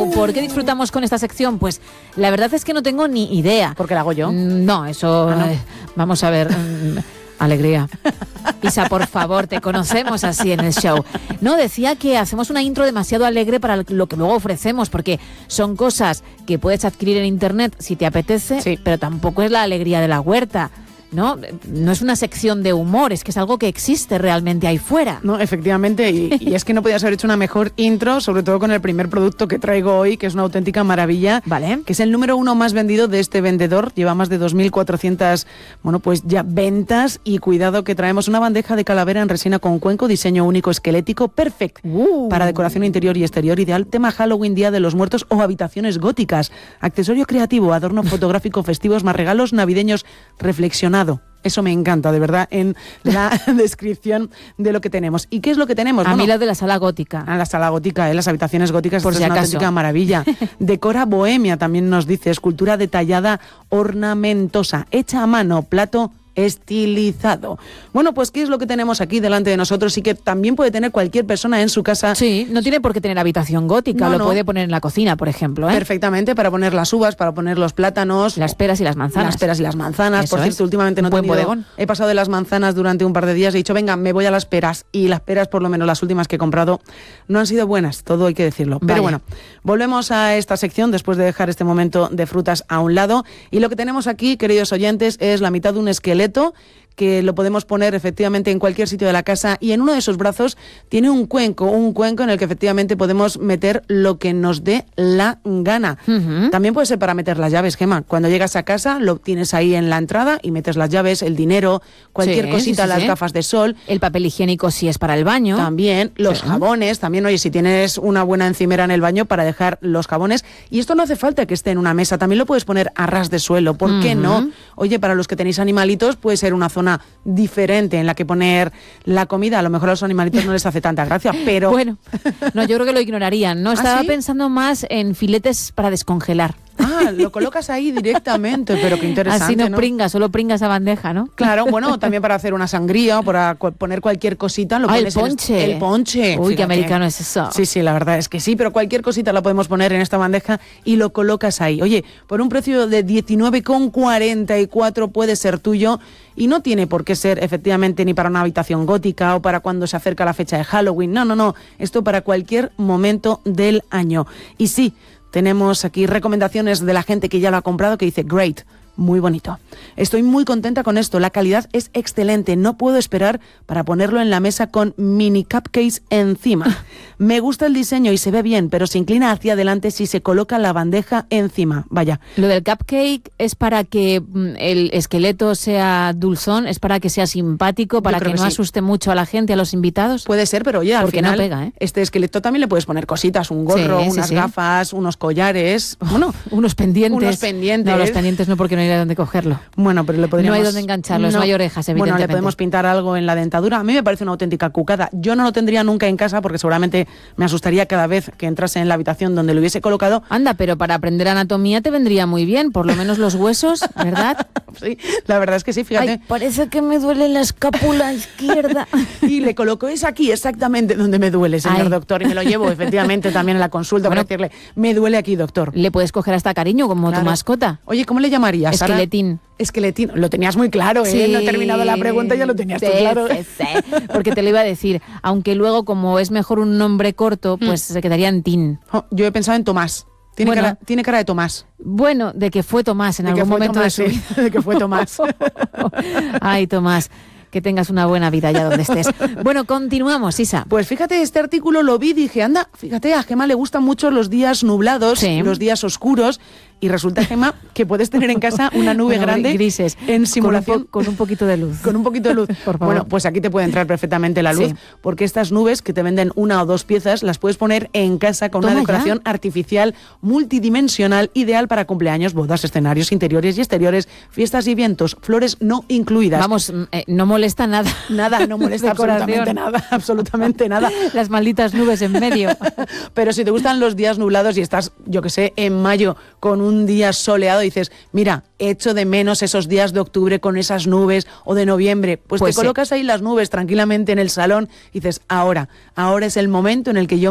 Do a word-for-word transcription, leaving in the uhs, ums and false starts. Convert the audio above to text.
¿por qué disfrutamos con esta sección? Pues la verdad es que no tengo ni idea. ¿Porque la hago yo? No, eso... Ah, ¿no? Eh, vamos a ver... Alegría. Isa, por favor, te conocemos así en el show. No, decía que hacemos una intro demasiado alegre para lo que luego ofrecemos, porque son cosas que puedes adquirir en internet si te apetece, sí. Pero tampoco es la alegría de la huerta. ¿No? No es una sección de humor, es que es algo que existe realmente ahí fuera. No, efectivamente, y, y es que no podías haber hecho una mejor intro, sobre todo con el primer producto que traigo hoy, que es una auténtica maravilla, vale. Que es el número uno más vendido de este vendedor, lleva más de dos mil cuatrocientas, bueno, pues ya ventas, y cuidado que traemos una bandeja de calavera en resina con cuenco, diseño único esquelético, perfect, uh. para decoración interior y exterior, ideal, tema Halloween, Día de los Muertos o habitaciones góticas, accesorio creativo, adorno fotográfico, festivos, más regalos navideños, reflexionado. Eso me encanta, de verdad, en la descripción de lo que tenemos. ¿Y qué es lo que tenemos? A bueno, mí la de la sala gótica. A la sala gótica, ¿eh? Las habitaciones góticas, por esto si es una acaso. Auténtica maravilla. Decora bohemia, también nos dice, escultura detallada, ornamentosa, hecha a mano, plato estilizado. Bueno, pues ¿qué es lo que tenemos aquí delante de nosotros y que también puede tener cualquier persona en su casa? Sí, no tiene por qué tener habitación gótica, no, lo no. puede poner en la cocina, por ejemplo, ¿eh? Perfectamente, para poner las uvas, para poner los plátanos, las peras y las manzanas. Las peras y las manzanas. Eso por cierto, es. últimamente no he tenido, bodegón. He pasado de las manzanas durante un par de días, he dicho, venga, me voy a las peras, y las peras, por lo menos las últimas que he comprado, no han sido buenas, todo hay que decirlo. Pero Vaya. bueno, volvemos a esta sección después de dejar este momento de frutas a un lado, y lo que tenemos aquí, queridos oyentes, es la mitad de un esqueleto que lo podemos poner efectivamente en cualquier sitio de la casa, y en uno de esos brazos tiene un cuenco, un cuenco en el que efectivamente podemos meter lo que nos dé la gana. Uh-huh. También puede ser para meter las llaves, Gemma. Cuando llegas a casa lo tienes ahí en la entrada y metes las llaves, el dinero, cualquier sí, cosita, sí, sí, las sí. gafas de sol. El papel higiénico si es para el baño. También los sí. jabones, también, oye, si tienes una buena encimera en el baño para dejar los jabones. Y esto no hace falta que esté en una mesa, también lo puedes poner a ras de suelo. ¿Por uh-huh. qué no? Oye, para los que tenéis animalitos puede ser una zona diferente en la que poner la comida. A lo mejor a los animalitos no les hace tanta gracia, pero... Bueno, no, yo creo que lo ignorarían, ¿no? Estaba ¿Ah, sí? pensando más en filetes para descongelar. Ah, lo colocas ahí directamente, pero qué interesante, así no, ¿no? pringa, solo pringa esa bandeja, ¿no? Claro, bueno, también para hacer una sangría o para cu- poner cualquier cosita, lo ah, pones el ponche. En el ponche. Uy, Fíjate. qué americano es eso. Sí, sí, la verdad es que sí, pero cualquier cosita la podemos poner en esta bandeja y lo colocas ahí. Oye, por un precio de diecinueve con cuarenta y cuatro puede ser tuyo, y no tiene por qué ser efectivamente ni para una habitación gótica o para cuando se acerca la fecha de Halloween. No, no, no. Esto para cualquier momento del año. Y sí, tenemos aquí recomendaciones de la gente que ya lo ha comprado que dice, great, muy bonito. Estoy muy contenta con esto, la calidad es excelente, no puedo esperar para ponerlo en la mesa con mini cupcakes encima. Me gusta el diseño y se ve bien, pero se inclina hacia adelante si se coloca la bandeja encima. Vaya. Lo del cupcake es para que mm, el esqueleto sea dulzón, es para que sea simpático, para que, que no sí. asuste mucho a la gente, a los invitados. Puede ser, pero oye, al Porque final no pega, ¿eh? este esqueleto también le puedes poner cositas, un gorro, sí, unas sí, sí. gafas, unos collares, bueno, unos pendientes. Unos pendientes. No, los pendientes no, porque no hay dónde cogerlo. Bueno, pero le podríamos... No hay dónde engancharlos, no, no hay orejas, evidentemente. Bueno, le podemos pintar algo en la dentadura. A mí me parece una auténtica cucada. Yo no lo tendría nunca en casa porque seguramente me asustaría cada vez que entrase en la habitación donde lo hubiese colocado. Anda, pero para aprender anatomía te vendría muy bien, por lo menos los huesos, ¿verdad? Sí, la verdad es que sí, fíjate. Ay, parece que me duele la escápula izquierda. Y le coloco, es aquí exactamente donde me duele, señor Ay. doctor, y me lo llevo efectivamente también a la consulta bueno, para decirle, me duele aquí, doctor. Le puedes coger hasta cariño como claro. tu mascota. Oye, ¿cómo le llamarías? Esqueletín. Esqueletín, lo tenías muy claro, ¿eh? Sí, no he terminado la pregunta, ya lo tenías sí, tú claro. Sí, sí, porque te lo iba a decir, aunque luego como es mejor un nombre corto, pues mm. se quedaría en Tin. Oh, yo he pensado en Tomás. Tiene, bueno, cara, tiene cara de Tomás. Bueno, de que fue Tomás en de algún momento Tomás, de su vida. Sí, de que fue Tomás. Ay, Tomás. Que tengas una buena vida allá donde estés. Bueno, continuamos, Isa. Pues fíjate, este artículo lo vi y dije, anda, fíjate, a Gemma le gustan mucho los días nublados, sí. los días oscuros, y resulta, Gemma, que puedes tener en casa una nube bueno, grande grises, en simulación. Con un, po- con un poquito de luz. Con un poquito de luz. Por favor. Bueno, pues aquí te puede entrar perfectamente la luz, sí. porque estas nubes que te venden una o dos piezas, las puedes poner en casa con Toma una decoración ya. artificial multidimensional, ideal para cumpleaños, bodas, escenarios interiores y exteriores, fiestas y eventos, flores no incluidas. Vamos, eh, no molesta nada. Nada, no molesta absolutamente nada, absolutamente nada. Las malditas nubes en medio. Pero si te gustan los días nublados y estás, yo que sé, en mayo con un día soleado, dices, mira, echo de menos esos días de octubre con esas nubes, o de noviembre, pues, pues te sí. colocas ahí las nubes tranquilamente en el salón y dices, ahora, ahora es el momento en el que yo